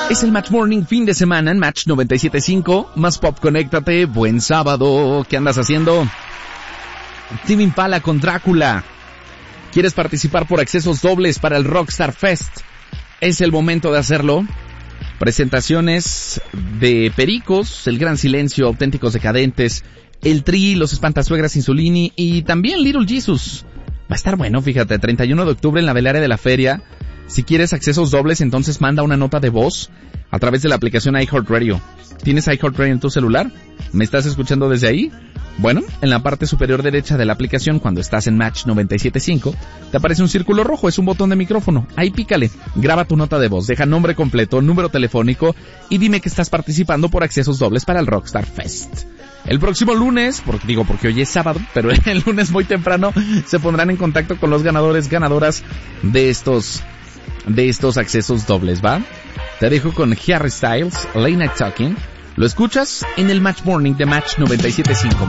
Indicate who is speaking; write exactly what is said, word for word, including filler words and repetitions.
Speaker 1: Es el Match Morning fin de semana en Match noventa y siete punto cinco. Más pop, conéctate. Buen sábado. ¿Qué andas haciendo? Tame Impala con Drácula. ¿Quieres participar por accesos dobles para el Rockstar Fest? Es el momento de hacerlo. Presentaciones de Pericos, El Gran Silencio, Auténticos Decadentes, El Tri, Los Espantasuegras Insulini y también Little Jesus. Va a estar bueno, fíjate, treinta y uno de octubre en la Velaria de la Feria. Si quieres accesos dobles, entonces manda una nota de voz a través de la aplicación iHeartRadio. ¿Tienes iHeartRadio en tu celular? ¿Me estás escuchando desde ahí? Bueno, en la parte superior derecha de la aplicación, cuando estás en Match noventa y siete punto cinco, te aparece un círculo rojo, es un botón de micrófono. Ahí pícale, graba tu nota de voz, deja nombre completo, número telefónico y dime que estás participando por accesos dobles para el Rockstar Fest. El próximo lunes, porque digo porque hoy es sábado, pero el lunes muy temprano se pondrán en contacto con los ganadores, ganadoras de estos, de estos accesos dobles, ¿va? Te dejo con Harry Styles, Late Night Talking. Lo escuchas en el Match Morning de Match noventa y siete punto cinco.